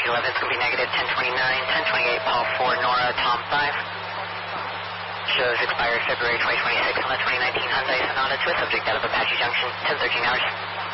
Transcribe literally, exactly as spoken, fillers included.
eleven, it's going to be negative ten twenty-nine, ten twenty-eight, Paul four, Nora, Tom five. Shows expired February twenty twenty-six on the twenty nineteen Hyundai Sonata to a subject out of Apache Junction, ten thirteen hours.